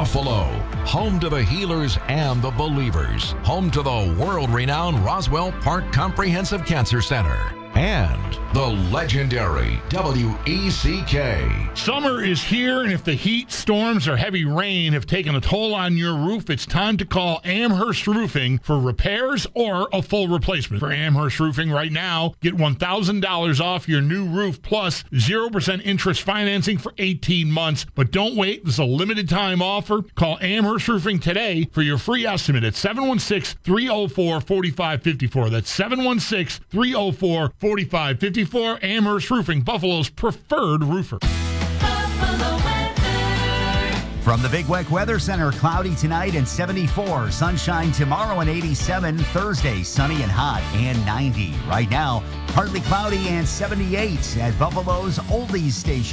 Buffalo, home to the healers and the believers, home to the world-renowned Roswell Park Comprehensive Cancer Center, and the legendary WECK. Summer is here, and if the heat, storms, or heavy rain have taken a toll on your roof, it's time to call Amherst Roofing for repairs or a full replacement. For Amherst Roofing right now, get $1,000 off your new roof plus 0% interest financing for 18 months. But don't wait. This is a limited time offer. Call Amherst Roofing today for your free estimate at 716-304-4554. That's 716-304-4554. Amherst Roofing, Buffalo's preferred roofer. From the Big Weck Weather Center, cloudy tonight and 74. Sunshine tomorrow and 87. Thursday, sunny and hot and 90. Right now, partly cloudy and 78 at Buffalo's Oldies Station.